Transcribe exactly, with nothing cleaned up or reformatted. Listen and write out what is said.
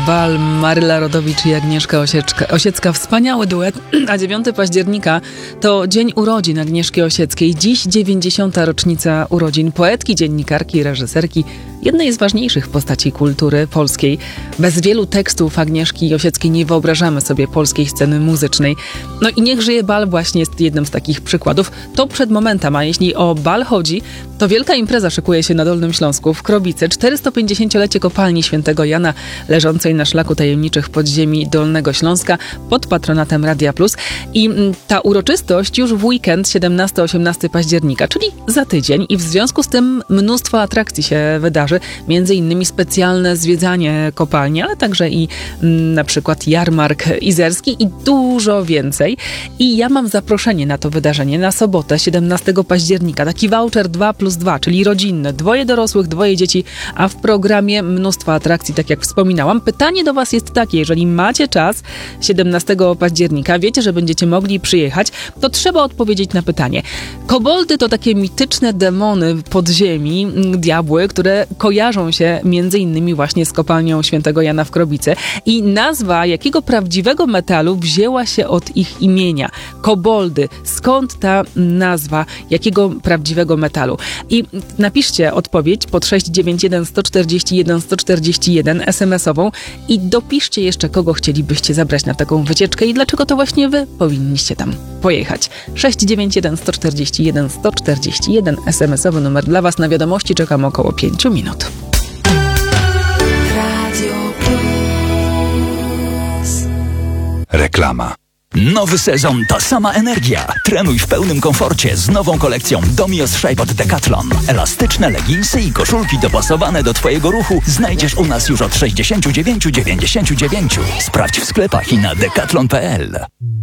Bal, Maryla Rodowicz i Agnieszka Osieczka, Osiecka. Wspaniały duet. A dziewiątego października to dzień urodzin Agnieszki Osieckiej. Dziś dziewięćdziesiąta rocznica urodzin poetki, dziennikarki i reżyserki, jednej z ważniejszych postaci kultury polskiej. Bez wielu tekstów Agnieszki Osieckiej nie wyobrażamy sobie polskiej sceny muzycznej. No i Niech żyje bal właśnie jest jednym z takich przykładów. To przed momentem, a jeśli o bal chodzi, to wielka impreza szykuje się na Dolnym Śląsku w Krobice. czterystopięćdziesięciolecie kopalni Świętego Jana, leżącej na szlaku tajemniczych podziemi Dolnego Śląska pod patronatem Radia Plus. I ta uroczystość już w weekend siedemnastego osiemnastego października, czyli za tydzień, i w związku z tym mnóstwo atrakcji się wydarzy. Między innymi specjalne zwiedzanie kopalni, ale także i m, na przykład jarmark izerski i dużo więcej. I ja mam zaproszenie na to wydarzenie na sobotę, siedemnastego października. Taki voucher dwa plus dwa, czyli rodzinny. Dwoje dorosłych, dwoje dzieci, a w programie mnóstwo atrakcji, tak jak wspominałam. Pytanie do was jest takie: jeżeli macie czas siedemnastego października, wiecie, że będziecie mogli przyjechać, to trzeba odpowiedzieć na pytanie. Koboldy to takie mityczne demony podziemi, diabły, które kojarzą się między innymi właśnie z kopalnią Świętego Jana w Krobice. I nazwa jakiego prawdziwego metalu wzięła się od ich imienia? Koboldy. Skąd ta nazwa jakiego prawdziwego metalu? I napiszcie odpowiedź pod sześć dziewięć jeden sto czterdzieści jeden sto czterdzieści jeden es em esową i dopiszcie jeszcze, kogo chcielibyście zabrać na taką wycieczkę i dlaczego to właśnie wy powinniście tam pojechać. sześć dziewięć jeden sto czterdzieści jeden sto czterdzieści jeden es em esowy numer dla was. Na wiadomości czekam około pięciu minut. Reklama. Nowy sezon to sama energia. Trenuj w pełnym komforcie z nową kolekcją Domios Shape od Decathlon. Elastyczne leginsy i koszulki dopasowane do twojego ruchu znajdziesz u nas już od sześćdziesiąt dziewięć dziewięćdziesiąt dziewięć. Sprawdź w sklepach i na decathlon kropka p l.